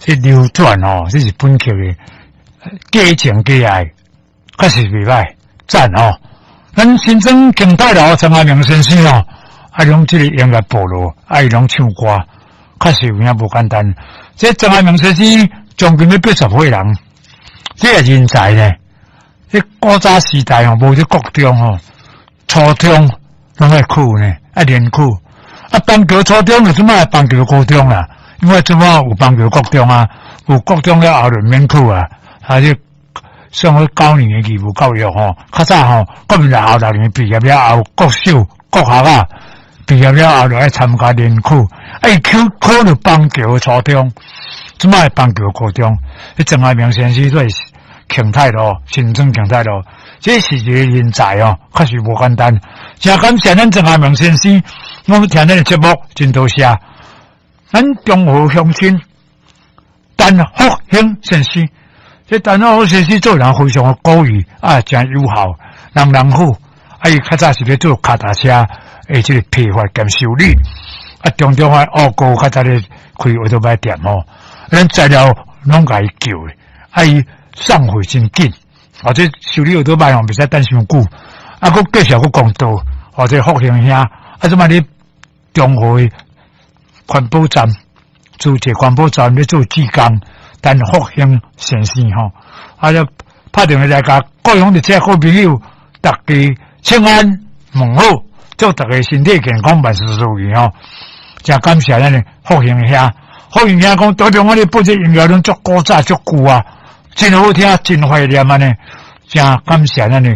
这流转哦，这是本剧的假情假爱，确实袂歹，赞哦。咱新增景泰楼张爱明先生哦，用这个音乐部落，用唱歌，确实有影无简单。这张爱明先生将近要80岁人，这个人才呢。这古早时代哦，无这国中哦，初中拢会去呢，连去。邦桥初中就即摆邦桥高中啦，因为即摆有邦桥国中啊，有国中了后就免去啊，就上去9年的义务教育吼，较早吼，国民大学6年毕业了后，国小、国学啊，毕业了后就爱参加联考，考到邦桥初中，即摆邦桥高中，张爱明先生都是庆泰路、新庄庆泰路，这是一个人才哦，确实无简单。真感谢咱张爱明先生，我们听咱的节目真多谢。咱中和乡亲陈福兴先生，这陈福兴先生做人非常的古意真友好，人好。伊较早是咧做脚踏车，这个批发兼修理，中高较早咧开奥特曼店哦，咱材料拢甲伊叫的，伊送货真紧，这修理奥特曼袂使等伤久，佫继续佫讲道，这福兴兄，即摆咧中和的环保站，做这环保站咧做技工，陈福兴先生就拍电话来甲各乡的这好朋友，大家请安问好，祝大家身体健康，万事如意真感谢咱的福兴兄，福兴兄讲，当中我哋播这音乐拢足古早足久啊，真好听，真怀念呢，真感谢咱的